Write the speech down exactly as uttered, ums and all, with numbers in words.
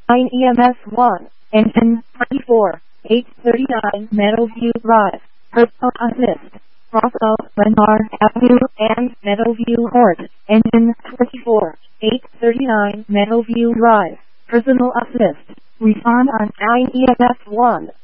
nine E M S one, engine twenty-four, eight thirty-nine Meadowview Drive, personal assist, Roscoe, Lennar Avenue, and Meadowview Court, engine twenty-four, eight thirty-nine Meadowview Drive, personal assist, respond on nine E M S one.